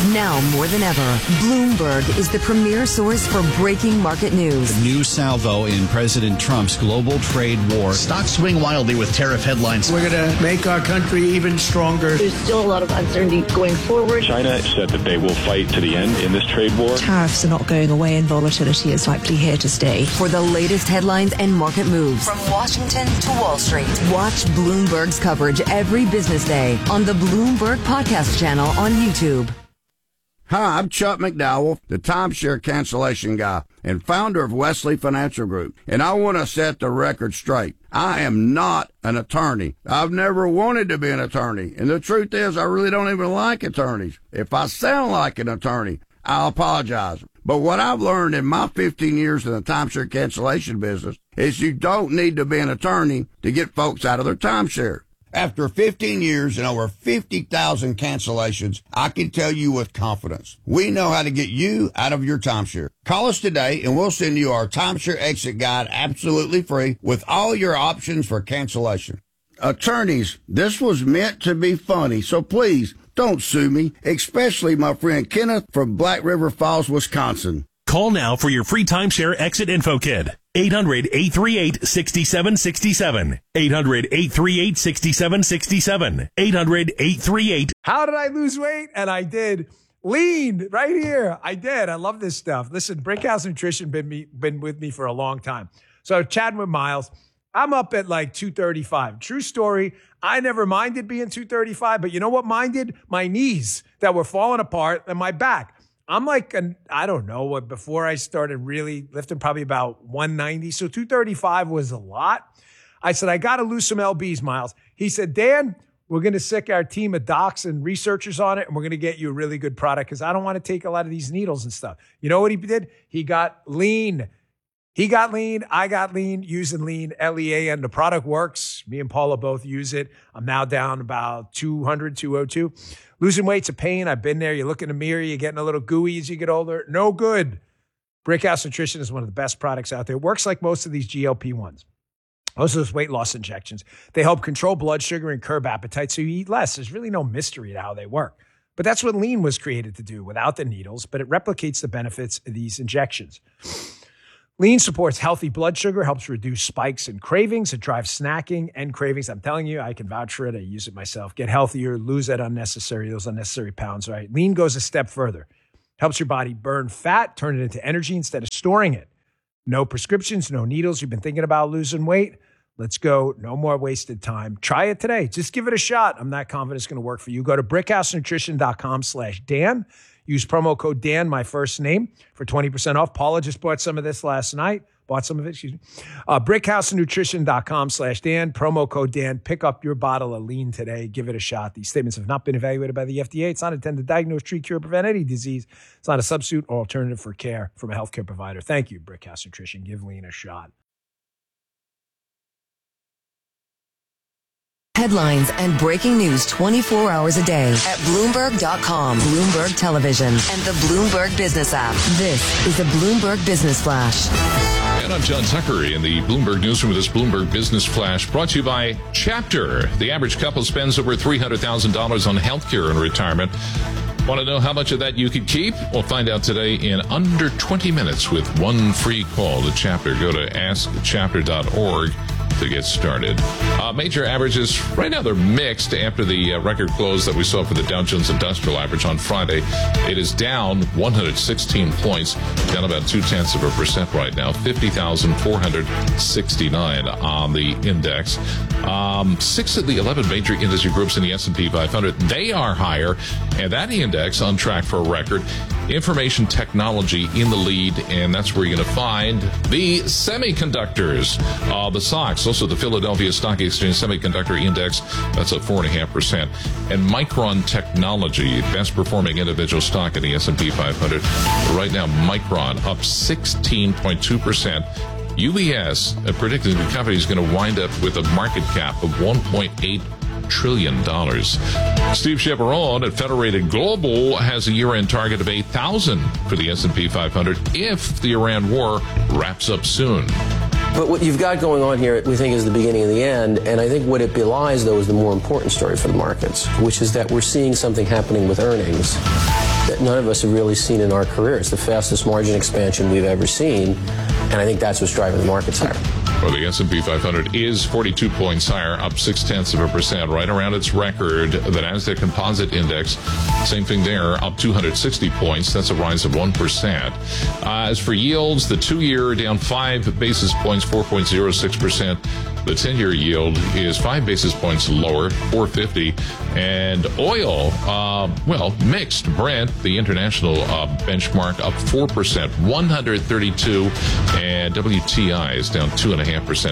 Now more than ever, Bloomberg is the premier source for breaking market news. The new salvo in President Trump's global trade war. Stocks swing wildly with tariff headlines. We're going to make our country even stronger. There's still a lot of uncertainty going forward. China said that they will fight to the end in this trade war. Tariffs are not going away and volatility is likely here to stay. For the latest headlines and market moves from Washington to Wall Street, watch Bloomberg's coverage every business day on the Bloomberg Podcast channel on YouTube. Hi, I'm Chuck McDowell, the timeshare cancellation guy and founder of Wesley Financial Group, and I want to set the record straight. I am not an attorney. I've never wanted to be an attorney, and the truth is I really don't even like attorneys. If I sound like an attorney, I'll apologize. But what I've learned in my 15 years in the timeshare cancellation business is you don't need to be an attorney to get folks out of their timeshare. After 15 years and over 50,000 cancellations, I can tell you with confidence, we know how to get you out of your timeshare. Call us today and we'll send you our timeshare exit guide absolutely free with all your options for cancellation. Attorneys, this was meant to be funny, so please don't sue me, especially my friend Kenneth from Black River Falls, Wisconsin. Call now for your free timeshare exit info kit. 800-838-6767. 800-838-6767. 800-838. How did I lose weight? And I did. Lean right here. I did. I love this stuff. Listen, Brickhouse Nutrition been with me for a long time. So chatting with Miles, I'm up at like 235. True story. I never minded being 235, but you know what minded? My knees that were falling apart and my back. I'm like, I don't know, before I started really lifting, probably about 190. So 235 was a lot. I said, I got to lose some LBs, Miles. He said, Dan, we're going to sick our team of docs and researchers on it, and we're going to get you a really good product because I don't want to take a lot of these needles and stuff. You know what he did? He got lean. He got lean. I got lean using lean, LEAN. The product works. Me and Paula both use it. I'm now down about 200, 202. Losing weight's a pain. I've been there. You look in the mirror, you're getting a little gooey as you get older. No good. Brickhouse Nutrition is one of the best products out there. It works like most of these GLP-1s. Most of those weight loss injections. They help control blood sugar and curb appetite so you eat less. There's really no mystery to how they work. But that's what lean was created to do without the needles, but it replicates the benefits of these injections. Lean supports healthy blood sugar, helps reduce spikes and cravings. It drives snacking and cravings. I'm telling you, I can vouch for it. I use it myself. Get healthier, lose those unnecessary pounds, right? Lean goes a step further. Helps your body burn fat, turn it into energy instead of storing it. No prescriptions, no needles. You've been thinking about losing weight? Let's go. No more wasted time. Try it today. Just give it a shot. I'm not confident it's going to work for you. Go to brickhousenutrition.com/Dan. Use promo code Dan, my first name, for 20% off. Paula just bought some of this last night. Brickhousenutrition.com/Dan. Promo code Dan. Pick up your bottle of lean today. Give it a shot. These statements have not been evaluated by the FDA. It's not intended to diagnose, treat, cure, or prevent any disease. It's not a substitute or alternative for care from a healthcare provider. Thank you, Brickhouse Nutrition. Give lean a shot. Headlines and breaking news 24 hours a day at Bloomberg.com, Bloomberg Television, and the Bloomberg Business app. This is a Bloomberg Business Flash. And I'm John Tucker in the Bloomberg Newsroom with this Bloomberg Business Flash brought to you by Chapter. The average couple spends over $300,000 on healthcare and retirement. Want to know how much of that you could keep? We'll find out today in under 20 minutes with one free call to Chapter. Go to askchapter.org to get started. Major averages, right now they're mixed after the record close that we saw for the Dow Jones Industrial Average on Friday. It is down 116 points, down about 0.2% right now, 50,469 on the index. 6 of the 11 major industry groups in the S&P 500, they are higher, and that index on track for a record. Information technology in the lead, and that's where you're going to find the semiconductors. The SOX, also the Philadelphia Stock Exchange Semiconductor Index, that's up 4.5%. And Micron Technology, best performing individual stock in the S&P 500. Right now, Micron up 16.2%. UBS predicting the company is going to wind up with a market cap of $1.8 trillion. Steve Chevron at Federated Global has a year-end target of 8,000 for the S&P 500 if the Iran war wraps up soon. But what you've got going on here, we think, is the beginning of the end. And I think what it belies, though, is the more important story for the markets, which is that we're seeing something happening with earnings that none of us have really seen in our careers. The fastest margin expansion we've ever seen, and I think that's what's driving the markets higher. Well, the S&P 500 is 42 points higher, up 0.6%, right around its record. The Nasdaq Composite Index, same thing there, up 260 points. That's a rise of 1%. As for yields, the 2-year down 5 basis points, 4.06%. The 10-year yield is 5 basis points lower, 4.50. And oil, mixed. Brent, the international benchmark, up 4%, 132. And WTI is down 2.5%,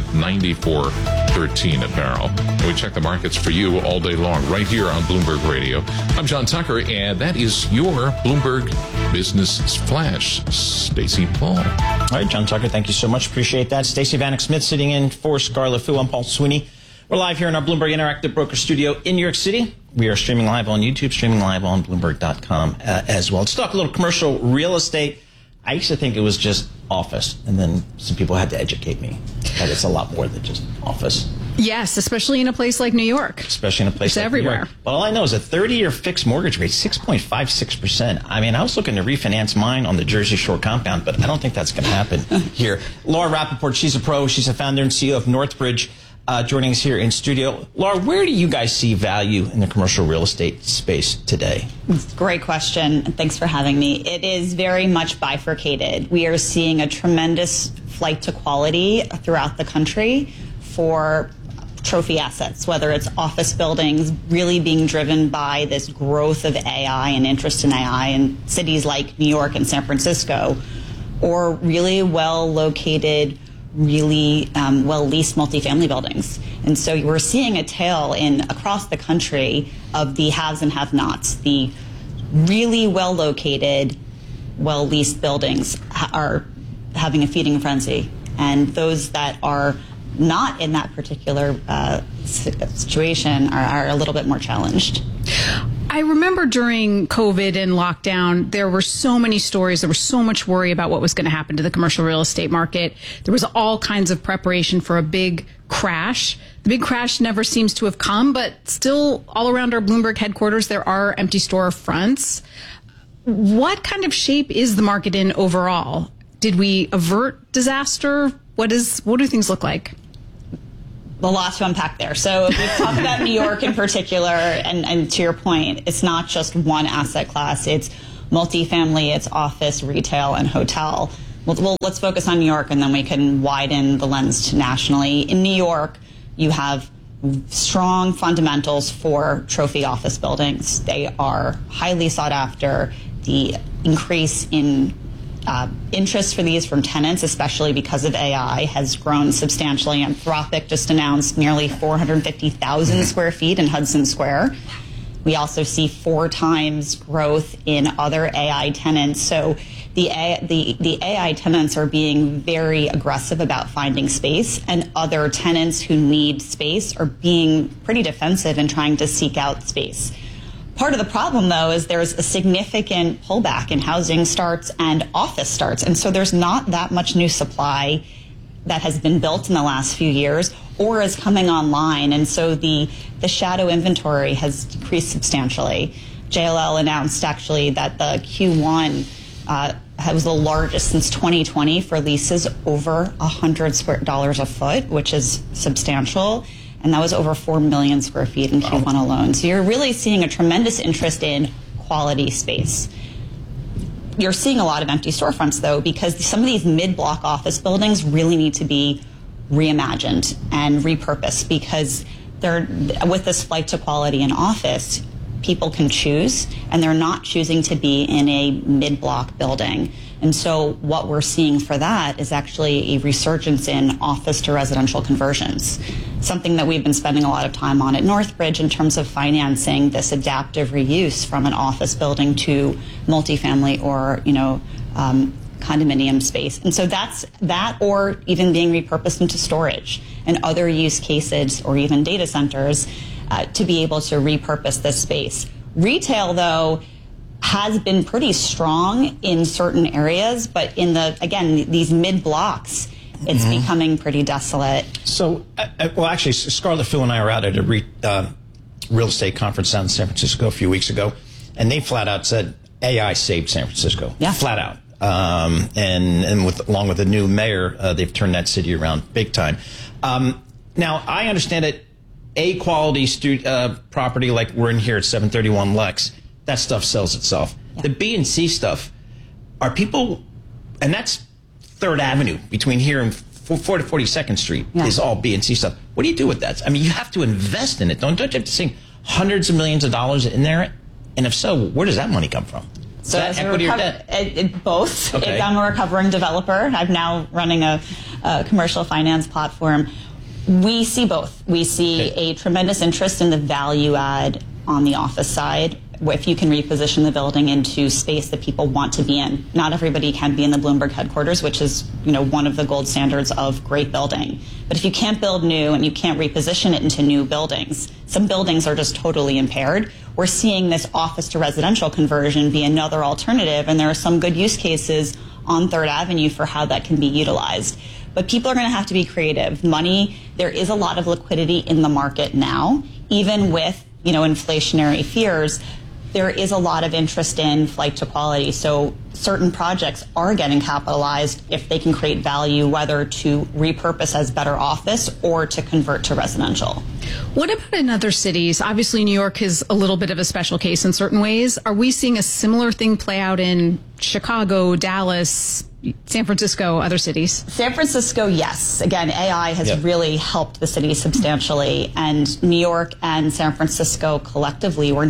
94.13 a barrel. And we check the markets for you all day long right here on Bloomberg Radio. I'm John Tucker, and that is your Bloomberg Business Flash. Stacey Paul. All right, John Tucker, thank you so much. Appreciate that. Stacey Vanek Smith sitting in for Scarlett Fu. I'm Paul Sweeney. We're live here in our Bloomberg Interactive Broker Studio in New York City. We are streaming live on YouTube, streaming live on Bloomberg.com as well. Let's talk a little commercial real estate. I used to think it was just office, and then some people had to educate me that it's a lot more than just office. Yes, especially in a place like New York. Especially in a place it's like everywhere. New York. But all I know is a 30-year fixed mortgage rate, 6.56%. I mean, I was looking to refinance mine on the Jersey Shore compound, but I don't think that's going to happen here. Laura Rappaport, she's a pro. She's a founder and CEO of Northbridge, joining us here in studio. Laura, where do you guys see value in the commercial real estate space today? Great question, and thanks for having me. It is very much bifurcated. We are seeing a tremendous flight to quality throughout the country for trophy assets, whether it's office buildings really being driven by this growth of AI and interest in AI in cities like New York and San Francisco, or really well-located, really well-leased multifamily buildings. And so we're seeing a tale across the country of the haves and have-nots. The really well-located, well-leased buildings are having a feeding frenzy, and those that are not in that particular situation are a little bit more challenged. I remember during COVID and lockdown, there were so many stories. There was so much worry about what was going to happen to the commercial real estate market. There was all kinds of preparation for a big crash. The big crash never seems to have come, but still all around our Bloomberg headquarters, there are empty storefronts. What kind of shape is the market in overall? Did we avert disaster? What do things look like? A lot to unpack there. So if we talk about New York in particular, and to your point, it's not just one asset class. It's multifamily, it's office, retail, and hotel. Well, let's focus on New York, and then we can widen the lens to nationally. In New York, you have strong fundamentals for trophy office buildings. They are highly sought after. The increase in interest for these from tenants, especially because of AI, has grown substantially. Anthropic just announced nearly 450,000 square feet in Hudson Square. We also see 4 times growth in other AI tenants. So the AI tenants are being very aggressive about finding space, and other tenants who need space are being pretty defensive and trying to seek out space. Part of the problem, though, is there's a significant pullback in housing starts and office starts. And so there's not that much new supply that has been built in the last few years or is coming online. And so the shadow inventory has decreased substantially. JLL announced actually that the Q1 was the largest since 2020 for leases over $100 a foot, which is substantial. And that was over 4 million square feet in Q1 alone. So you're really seeing a tremendous interest in quality space. You're seeing a lot of empty storefronts, though, because some of these mid-block office buildings really need to be reimagined and repurposed, because they're, with this flight to quality in office, people can choose, and they're not choosing to be in a mid-block building. And so what we're seeing for that is actually a resurgence in office to residential conversions, something that we've been spending a lot of time on at Northbridge in terms of financing this adaptive reuse from an office building to multifamily or, condominium space. And so that's that, or even being repurposed into storage and other use cases, or even data centers, to be able to repurpose this space. Retail, though, has been pretty strong in certain areas, but in these mid blocks, it's becoming pretty desolate. So, actually, Scarlett Fu and I were out at a real estate conference down in San Francisco a few weeks ago, and they flat out said, AI saved San Francisco, flat out. Along with the new mayor, they've turned that city around big time. Now, I understand that A-quality property like we're in here at 731 Lex, that stuff sells itself. Yeah. The B and C stuff, are people, and that's 3rd Avenue between here and 42nd Street is all B and C stuff. What do you do with that? I mean, you have to invest in it. Don't you have to sink hundreds of millions of dollars in there? And if so, where does that money come from? So as equity or debt? Both. Okay. I'm a recovering developer. I'm now running a commercial finance platform. We see both. We see a tremendous interest in the value add on the office side, if you can reposition the building into space that people want to be in. Not everybody can be in the Bloomberg headquarters, which is, one of the gold standards of great building. But if you can't build new and you can't reposition it into new buildings, some buildings are just totally impaired. We're seeing this office to residential conversion be another alternative, and there are some good use cases on 3rd Avenue for how that can be utilized. But people are going to have to be creative. Money, there is a lot of liquidity in the market now, even with, inflationary fears. There is a lot of interest in flight to quality. So certain projects are getting capitalized if they can create value, whether to repurpose as better office or to convert to residential. What about in other cities? Obviously, New York is a little bit of a special case in certain ways. Are we seeing a similar thing play out in Chicago, Dallas, San Francisco, other cities? San Francisco, yes. Again, AI has really helped the city substantially, and New York and San Francisco collectively were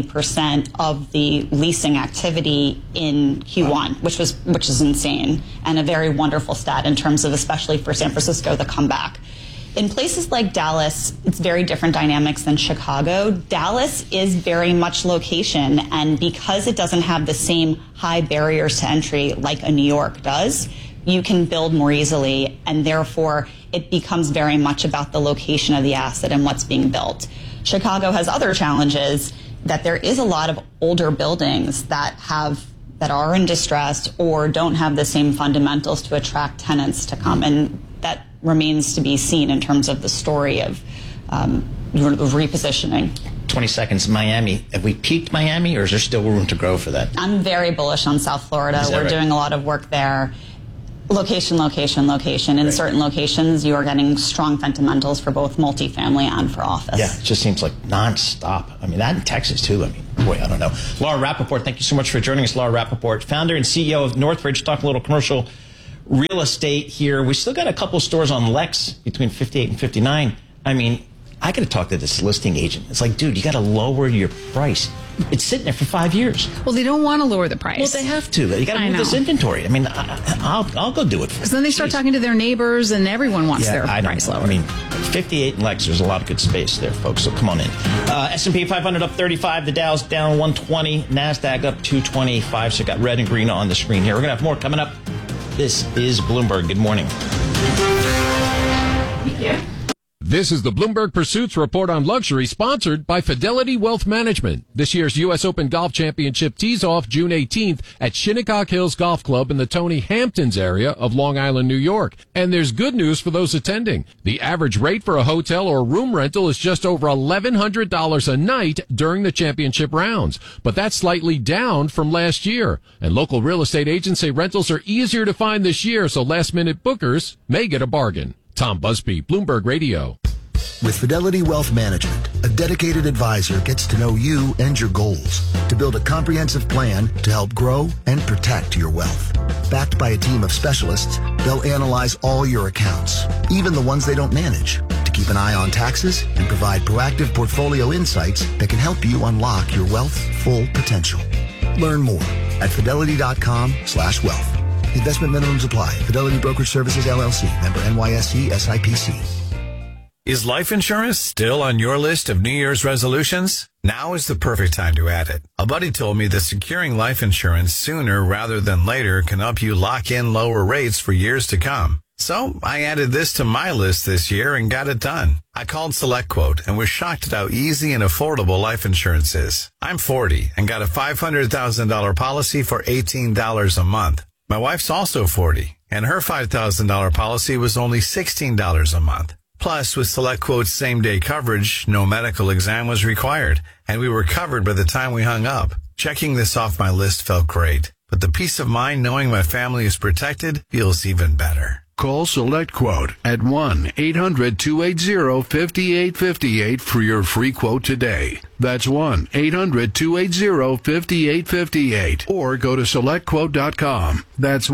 90% of the leasing activity in Q1, which is insane, and a very wonderful stat in terms of, especially for San Francisco, the comeback. In places like Dallas, it's very different dynamics than Chicago. Dallas is very much location, and because it doesn't have the same high barriers to entry like a New York does, you can build more easily, and therefore it becomes very much about the location of the asset and what's being built. Chicago has other challenges, that there is a lot of older buildings that are in distress or don't have the same fundamentals to attract tenants to come, and that remains to be seen in terms of the story of repositioning. 20 seconds, Miami. Have we peaked Miami, or is there still room to grow for that? I'm very bullish on South Florida. We're doing a lot of work there. Location, location, location. In certain locations, you are getting strong fundamentals for both multifamily and for office. Yeah, it just seems like nonstop. I mean, that in Texas, too. I mean, boy, I don't know. Laura Rappaport, thank you so much for joining us. Laura Rappaport, founder and CEO of Northridge. Talk a little commercial real estate here. We still got a couple stores on Lex between 58 and 59. I mean, I got to talk to this listing agent. It's like, dude, you got to lower your price. It's sitting there for 5 years. Well, they don't want to lower the price. Well, they have to. You got to move this inventory. I mean, I'll go do it. Because then they start talking to their neighbors, and everyone wants their price lower. I mean, 58 and Lex, there's a lot of good space there, folks. So come on in. S&P 500 up 35. The Dow's down 120. NASDAQ up 225. So got red and green on the screen here. We're going to have more coming up. This is Bloomberg. Good morning. Thank you. This is the Bloomberg Pursuits Report on Luxury, sponsored by Fidelity Wealth Management. This year's U.S. Open Golf Championship tees off June 18th at Shinnecock Hills Golf Club in the Tony Hamptons area of Long Island, New York. And there's good news for those attending. The average rate for a hotel or room rental is just over $1,100 a night during the championship rounds. But that's slightly down from last year. And local real estate agents say rentals are easier to find this year, so last-minute bookers may get a bargain. Tom Busby, Bloomberg Radio. With Fidelity Wealth Management, a dedicated advisor gets to know you and your goals to build a comprehensive plan to help grow and protect your wealth. Backed by a team of specialists, they'll analyze all your accounts, even the ones they don't manage, to keep an eye on taxes and provide proactive portfolio insights that can help you unlock your wealth's full potential. Learn more at fidelity.com/wealth. Investment minimums apply. Fidelity Brokerage Services, LLC. Member NYSE SIPC. Is life insurance still on your list of New Year's resolutions? Now is the perfect time to add it. A buddy told me that securing life insurance sooner rather than later can help you lock in lower rates for years to come. So I added this to my list this year and got it done. I called SelectQuote and was shocked at how easy and affordable life insurance is. I'm 40 and got a $500,000 policy for $18 a month. My wife's also 40, and her $5,000 policy was only $16 a month. Plus, with SelectQuote's same-day coverage, no medical exam was required, and we were covered by the time we hung up. Checking this off my list felt great, but the peace of mind knowing my family is protected feels even better. Call SelectQuote at 1-800-280-5858 for your free quote today. That's 1-800-280-5858. Or go to SelectQuote.com. That's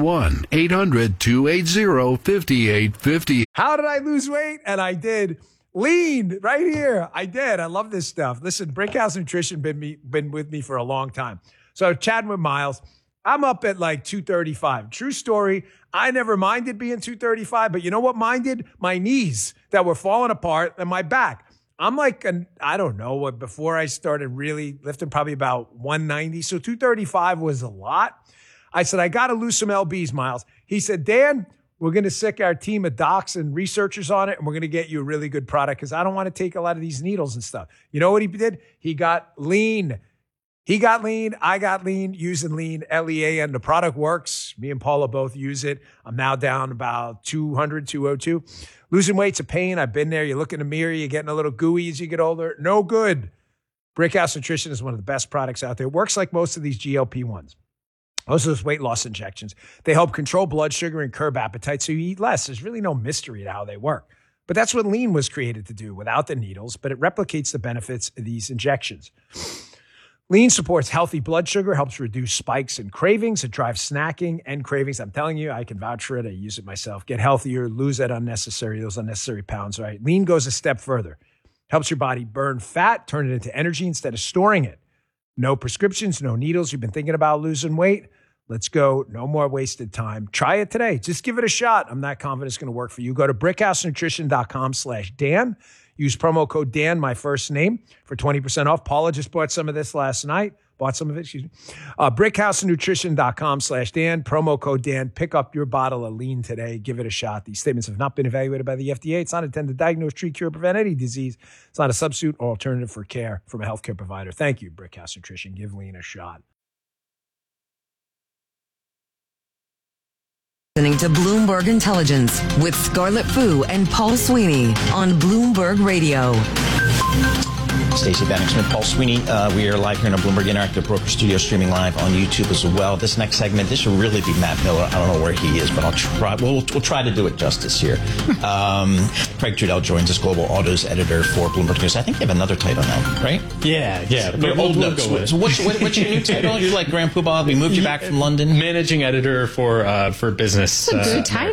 1-800-280-5858. How did I lose weight? And I did. Lean right here. I did. I love this stuff. Listen, Brickhouse Nutrition been with me for a long time. So chatting with Miles, I'm up at like 235. True story. I never minded being 235, but you know what minded? My knees that were falling apart and my back. I'm like, I don't know, before I started really lifting, probably about 190. So 235 was a lot. I said, I got to lose some LBs, Miles. He said, Dan, we're going to sick our team of docs and researchers on it, and we're going to get you a really good product because I don't want to take a lot of these needles and stuff. You know what he did? He got lean. He got lean. I got lean using lean, LEAN. The product works. Me and Paula both use it. I'm now down about 200, 202. Losing weight's a pain. I've been there. You look in the mirror. You're getting a little gooey as you get older. No good. Brickhouse Nutrition is one of the best products out there. It works like most of these GLP-1s. Most of those weight loss injections. They help control blood sugar and curb appetite so you eat less. There's really no mystery to how they work. But that's what lean was created to do without the needles, but it replicates the benefits of these injections. Lean supports healthy blood sugar, helps reduce spikes and cravings. It drives snacking and cravings. I'm telling you, I can vouch for it. I use it myself. Get healthier, lose those unnecessary pounds, right? Lean goes a step further. Helps your body burn fat, turn it into energy instead of storing it. No prescriptions, no needles. You've been thinking about losing weight? Let's go. No more wasted time. Try it today. Just give it a shot. I'm not confident it's going to work for you. Go to brickhousenutrition.com/Dan. Use promo code Dan, my first name, for 20% off. Paula just bought some of this last night. Brickhousenutrition.com/Dan. Promo code Dan. Pick up your bottle of lean today. Give it a shot. These statements have not been evaluated by the FDA. It's not intended to diagnose, treat, cure, or prevent any disease. It's not a substitute or alternative for care from a healthcare provider. Thank you, Brickhouse Nutrition. Give lean a shot. Listening to Bloomberg Intelligence with Scarlett Fu and Paul Sweeney on Bloomberg Radio. Stacey Vanek Smith, Paul Sweeney. We are live here in a Bloomberg Interactive Broker Studio, streaming live on YouTube as well. This next segment, this will really be Matt Miller. I don't know where he is, but I'll try. We'll try to do it justice here. Craig Trudell joins us, Global Autos Editor for Bloomberg News. I think you have another title now, right? Yeah. Your old notes. So what's your new title? You're like Grand Poobah. We moved you back from London. Managing Editor for Business. That's a good title.